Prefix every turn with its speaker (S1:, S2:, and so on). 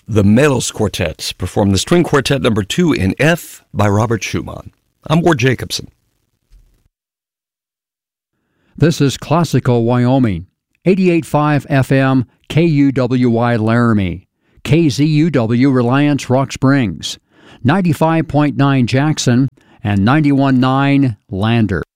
S1: The Melos Quartet performed the String Quartet number 2 in F by Robert Schumann. I'm Ward Jacobson.
S2: This is Classical Wyoming, 88.5 FM, KUWY Laramie, KZUW Reliance Rock Springs, 95.9 Jackson, and 91.9 Lander.